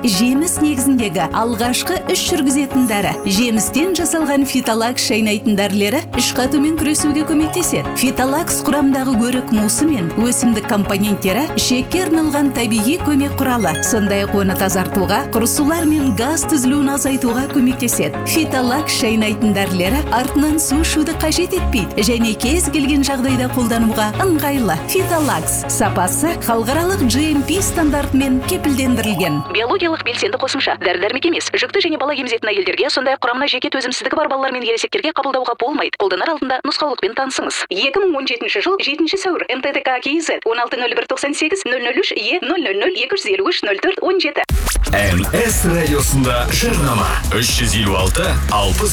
жеміс негізіндегі алғашқы іш жүргізетін дәрі. Жемістен жасалған Фиталакс шайнайтын дәрілері іш қатумен күресуге көмектеседі. Фиталакс құрамдағы көрік мусы мен өсімдік компоненттері ішекке арналған табиғи көмек құралы. Сондай-ақ оны тазартуға, құрысулар мен газ түзілуін азайтуға көмектеседі. Фиталакс шайнайтын дәрілері артынан су ішуді қажет етпейді және кез келген жағдайда қолдануға ыңғайлы. Фиталакс сапасы халықаралық GMP стандартымен кепілдендірілген. Биологиялық белсенді қосымша. Дәрі-дәрмек емес. Жүкті және бала емізетін әйелдерге, сондай-ақ құрамына жеке төзімсіздігі бар балалар мен ересектерге қабылдауға болмайды. Қолданар алдында нұсқаулықпен танысыңыз. 2017 жыл 7 сәуір МТТК КИЗ 160198 003 Е 000 253 04 17. МС радиосында жарнама 356 60